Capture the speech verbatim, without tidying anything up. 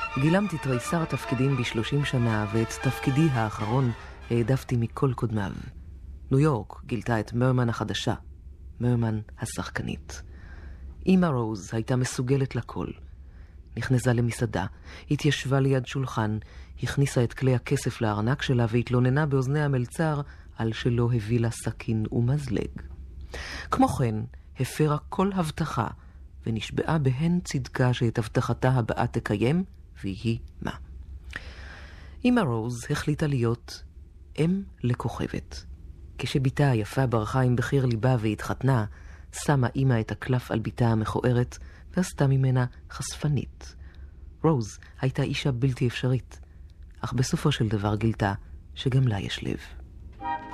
גילמתי תריסר תפקידים בשלושים שנה, ואת תפקידי האחרון העדפתי מכל קודמיו. ניו יורק גילתה את מרמן החדשה, מרמן השחקנית. אמא רוז הייתה מסוגלת לכל. נכנסה למסעדה, התיישבה ליד שולחן, הכניסה את כלי הכסף לארנק שלה והתלוננה באוזני המלצר על שלא הביא לה סכין ומזלג. כמו כן, הפרה כל הבטחה ונשבעה בהן צדקה שאת הבטחתה הבאה תקיים, והיא מה. אמא רוז החליטה להיות אם לכוכבת. כשביתה היפה ברחה עם בחיר ליבה והתחתנה, שמה אמא את הקלף על ביתה המכוערת ועשתה ממנה חשפנית. רוז הייתה אישה בלתי אפשרית, אך בסופו של דבר גילתה שגם לה יש לב.